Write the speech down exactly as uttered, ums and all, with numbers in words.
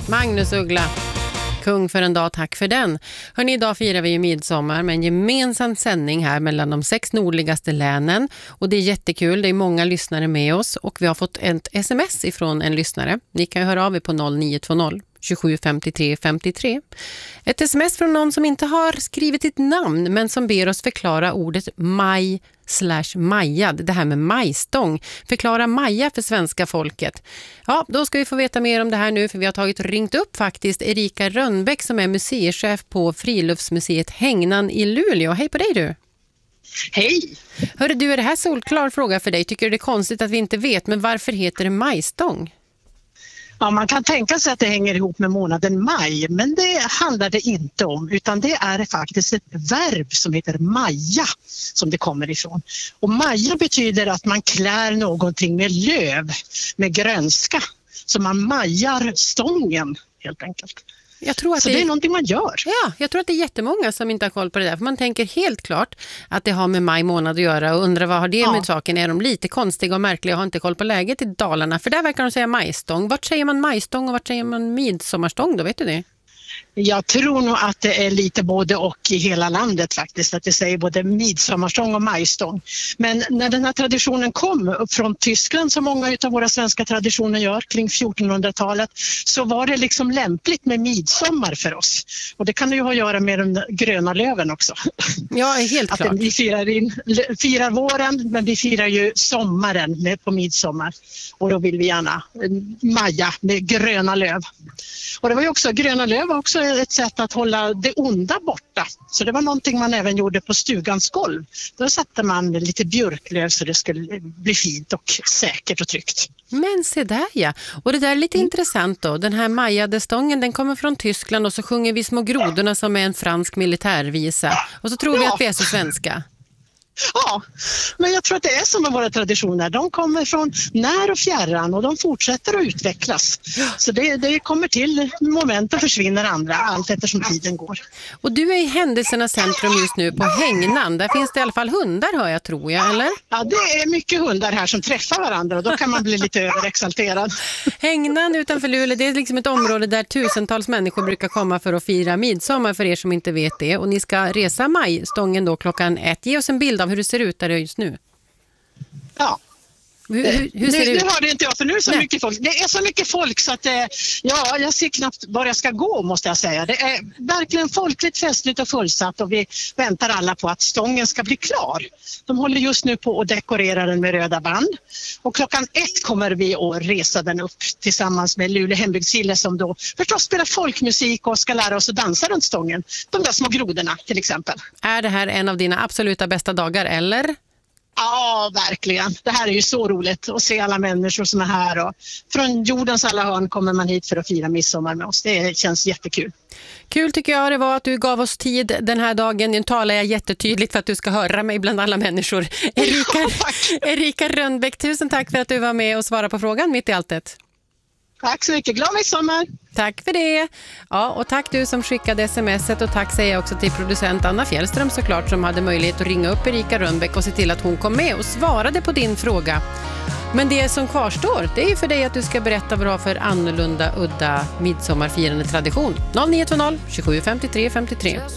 Magnus Uggla, kung för en dag, tack för den. Hörrni, idag firar vi ju midsommar med en gemensam sändning här mellan de sex nordligaste länen. Och det är jättekul, det är många lyssnare med oss. Och vi har fått ett sms ifrån en lyssnare. Ni kan ju höra av er på noll nio två noll tjugosju femtiotre femtiotre. Ett sms från någon som inte har skrivit sitt namn men som ber oss förklara ordet maj slash majad, det här med majstång. Förklara maja för svenska folket. Ja, då ska vi få veta mer om det här nu, för vi har tagit och ringt upp faktiskt Erika Rönnbäck som är museichef på Friluftsmuseet Hängnan i Luleå. Hej på dig du! Hej! Hörru du, är det här solklar fråga för dig? Tycker du det är konstigt att vi inte vet, men varför heter det majstång? Ja, man kan tänka sig att det hänger ihop med månaden maj, men det handlar det inte om, utan det är faktiskt ett verb som heter maja som det kommer ifrån. Och maja betyder att man klär någonting med löv, med grönska, så man majar stången helt enkelt. Jag tror att så det... det är någonting man gör. Ja, jag tror att det är jättemånga som inte har koll på det där. För man tänker helt klart att det har med maj månad att göra och undrar vad har det ja. med saken? Är de lite konstiga och märkliga och har inte koll på läget i Dalarna? För där verkar de säga majstång. Vart säger man majstång och vart säger man midsommarstång då? Vet du det? Jag tror nog att det är lite både och i hela landet faktiskt, att det säger både midsommarstång och majstång. Men när den här traditionen kom upp från Tyskland, som många av våra svenska traditioner gör, kring fjortonhundratalet, så var det liksom lämpligt med midsommar för oss. Och det kan ju ha att göra med de gröna löven också. Ja, helt klart. Att vi firar, in, firar våren, men vi firar ju sommaren med, på midsommar. Och då vill vi gärna maja med gröna löv. Och det var ju också, gröna löv var också ett sätt att hålla det onda borta. Så det var någonting man även gjorde på stugans golv. Då satte man lite björklöv så det skulle bli fint och säkert och tryggt. Men se där ja. Och det där är lite mm. intressant då. Den här majade stången, den kommer från Tyskland och så sjunger vi Små grodorna som är en fransk militärvisa. Och så tror ja. vi att vi är så svenska. Ja, men jag tror att det är som med våra traditioner. De kommer från när och fjärran och de fortsätter att utvecklas. Så det, det kommer till moment och försvinner andra allt eftersom tiden går. Och du är i händelsernas centrum just nu på Hängnan. Där finns det i alla fall hundar, hör jag, tror jag, eller? Ja, det är mycket hundar här som träffar varandra och då kan man bli lite överexalterad. Hängnan utanför Luleå, det är liksom ett område där tusentals människor brukar komma för att fira midsommar, för er som inte vet det. Och ni ska resa majstången då klockan ett. Ge oss en bild av hur det ser ut där just nu. Ja. Hur, hur, hur ser nu, det ut? Nu hörde inte jag, för nu är det så Nej. mycket folk. Det är så mycket folk så att ja, jag ser knappt var jag ska gå, måste jag säga. Det är verkligen folkligt, festligt och fullsatt och vi väntar alla på att stången ska bli klar. De håller just nu på att dekorera den med röda band. Och klockan ett kommer vi att resa den upp tillsammans med Luleå hembygdsgille som då förstås spelar folkmusik och ska lära oss att dansa runt stången. De där små grodorna till exempel. Är det här en av dina absoluta bästa dagar, eller? Ja, verkligen. Det här är ju så roligt att se alla människor som är här. Och från jordens alla hörn kommer man hit för att fira midsommar med oss. Det känns jättekul. Kul tycker jag det var att du gav oss tid den här dagen. Nu talar jag jättetydligt för att du ska höra mig bland alla människor. Erika, Erika Rönnbäck, tusen tack för att du var med och svarade på frågan mitt i alltet. Tack så mycket. Glad midsommar! Tack för det. Ja, och tack du som skickade smset och tack säger jag också till producent Anna Fjällström såklart som hade möjlighet att ringa upp Erika Rönnbäck och se till att hon kom med och svarade på din fråga. Men det som kvarstår, det är ju för dig att du ska berätta vad du har för annorlunda, udda midsommarfirande tradition. noll nio två noll tjugosju femtiotre femtiotre.